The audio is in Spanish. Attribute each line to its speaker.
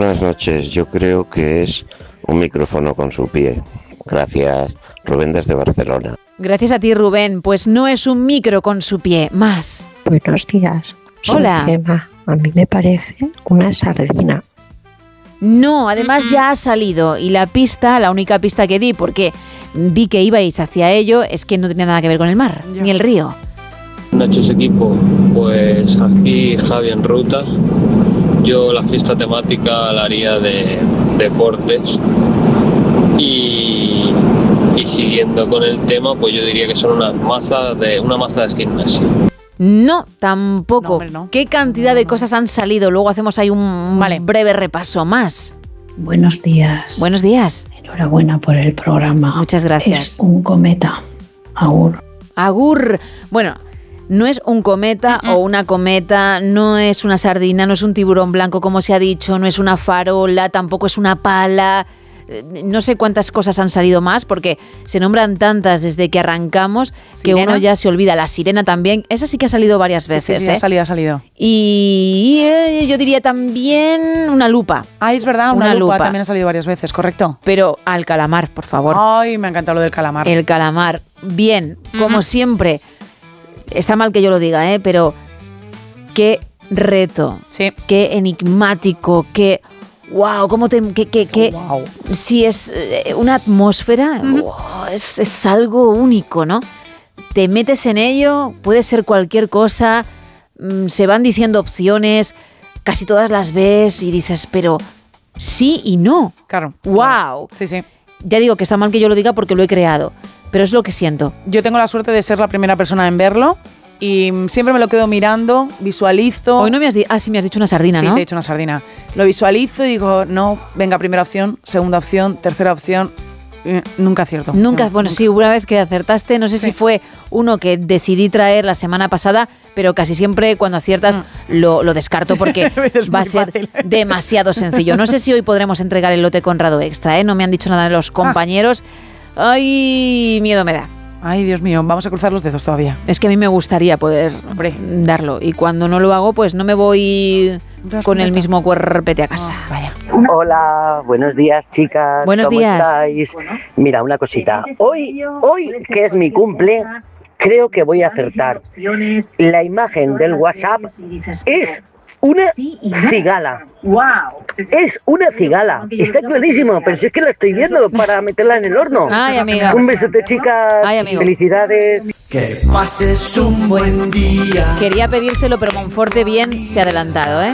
Speaker 1: Buenas noches, yo creo que es un micrófono con su pie. Gracias, Rubén desde Barcelona.
Speaker 2: Gracias a ti, Rubén. Pues no es un micro con su pie, más.
Speaker 3: Buenos días.
Speaker 2: Hola.
Speaker 3: Emma. A mí me parece una sardina.
Speaker 2: No, además ya ha salido y la única pista que di, porque vi que ibais hacia ello, es que no tenía nada que ver con el mar, ni el río.
Speaker 4: Buenas noches, equipo. Pues aquí Javi en ruta. Yo la fiesta temática la haría de deportes y siguiendo con el tema, pues yo diría que son una masa de gimnasio.
Speaker 2: No, tampoco.
Speaker 5: No, hombre, no.
Speaker 2: ¿Qué cantidad de cosas han salido? Luego hacemos ahí un breve repaso más.
Speaker 6: Buenos días.
Speaker 2: Buenos días.
Speaker 6: Enhorabuena por el programa.
Speaker 2: Muchas gracias.
Speaker 6: Es un cometa. Agur.
Speaker 2: Agur. Bueno, no es un cometa o una cometa, no es una sardina, no es un tiburón blanco como se ha dicho, no es una farola, tampoco es una pala. No sé cuántas cosas han salido más porque se nombran tantas desde que arrancamos que uno ya se olvida. La sirena también, esa sí que ha salido varias veces.
Speaker 5: Sí, ha salido.
Speaker 2: Y yo diría también una lupa.
Speaker 5: Es verdad, una lupa también ha salido varias veces, correcto.
Speaker 2: Pero al calamar, por favor.
Speaker 5: Ay, me ha encantado lo del calamar.
Speaker 2: El calamar, bien, como siempre. Está mal que yo lo diga, pero qué reto, qué enigmático, qué... ¡Wow! ¿Cómo
Speaker 5: wow.
Speaker 2: Si es una atmósfera, es algo único, ¿no? Te metes en ello, puede ser cualquier cosa, se van diciendo opciones, casi todas las ves y dices, pero sí y no.
Speaker 5: Claro.
Speaker 2: ¡Wow!
Speaker 5: Sí.
Speaker 2: Ya digo que está mal que yo lo diga porque lo he creado, pero es lo que siento.
Speaker 5: Yo tengo la suerte de ser la primera persona en verlo. Y siempre me lo quedo mirando, visualizo.
Speaker 2: Hoy no me has dicho... sí me has dicho una sardina, ¿no?
Speaker 5: Sí, te he dicho una sardina. Lo visualizo y digo, no, venga, primera opción, segunda opción, tercera opción. Nunca acierto.
Speaker 2: Nunca. Sí, una vez que acertaste, no sé si fue uno que decidí traer la semana pasada, pero casi siempre cuando aciertas lo descarto porque va a ser demasiado sencillo. No sé si hoy podremos entregar el lote Conrado Extra, No me han dicho nada de los compañeros. Ay, miedo me da.
Speaker 5: Ay, Dios mío, vamos a cruzar los dedos todavía.
Speaker 2: Es que a mí me gustaría poder darlo. Y cuando no lo hago, pues no me voy con el mismo cuerpete a casa.
Speaker 5: Vaya.
Speaker 7: Hola, buenos días, chicas.
Speaker 2: Buenos días.
Speaker 7: ¿Cómo estáis? Mira, una cosita. Hoy que es mi cumple, creo que voy a acertar. La imagen del WhatsApp es una cigala. ¡Wow! Es una cigala. Está clarísimo, pero si es que la estoy viendo para meterla en el horno.
Speaker 2: Ay, amiga.
Speaker 7: Un besote, chicas.
Speaker 2: Ay, amigo.
Speaker 7: Felicidades.
Speaker 8: Que pases un buen día.
Speaker 2: Quería pedírselo, pero Monforte bien se ha adelantado,